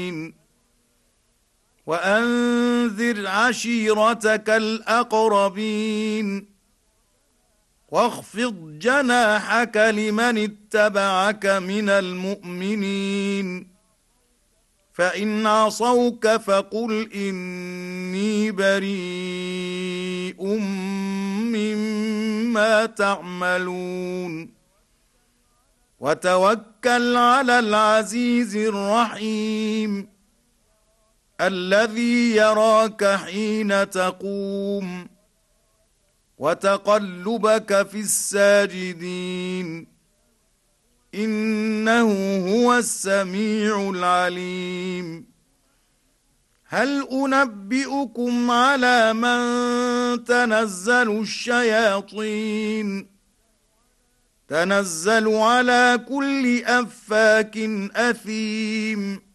وأنذر عشيرتك الأقربين واخفض جناحك لمن اتبعك من المؤمنين فإن عصوك فقل إني بريء مما تعملون وتوكل على العزيز الرحيم الذي يراك حين تقوم وتقلبك في الساجدين إنه هو السميع العليم هل أنبئكم على من تنزل الشياطين تنزل على كل أفاك أثيم